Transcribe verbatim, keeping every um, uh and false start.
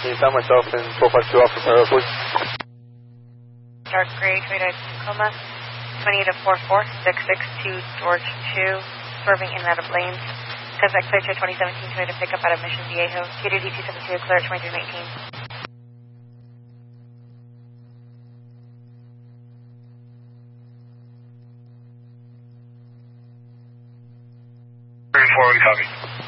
Can you sign myself and four five two Alpha Sierra, please? Dark Gray, Toyota Tacoma, twenty-eight oh four four, six six two George two, swerving in and out of lanes. Contact clear to a twenty seventeen Toyota pickup out of Mission Viejo. K D D two seven two, clear at twenty-three nineteen. three four, copy.